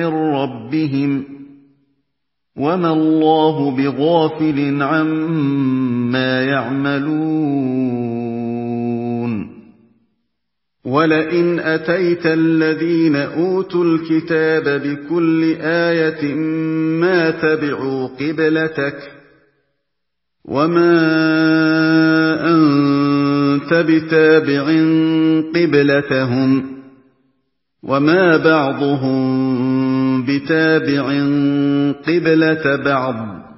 رَبِّهِمْ ۗ وَمَا اللَّهُ بِغَافِلٍ عَمَّا يَعْمَلُونَ وَلَئِنْ أَتَيْتَ الَّذِينَ أُوتُوا الْكِتَابَ بِكُلِّ آيَةٍ مَّا تَبِعُوا قِبْلَتَكَ ۚ وَمَا أَنتَ بِتَابِعٍ قِبْلَتَهُمْ ۚ وَمَا بَعْضُهُم بِتَابِعٍ قِبْلَةَ بَعْضٍ ۚ